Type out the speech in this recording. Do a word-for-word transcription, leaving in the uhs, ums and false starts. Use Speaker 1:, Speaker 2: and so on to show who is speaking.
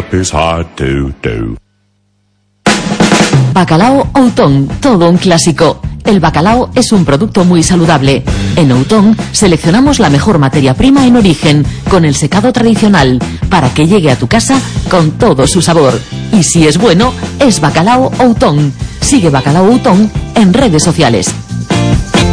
Speaker 1: up is hard to do.
Speaker 2: Bacalao Outón, todo un clásico. El bacalao es un producto muy saludable. En Outón seleccionamos la mejor materia prima en origen, con el secado tradicional, para que llegue a tu casa con todo su sabor. Y si es bueno, es Bacalao Outón. Sigue Bacalao Outón en redes sociales.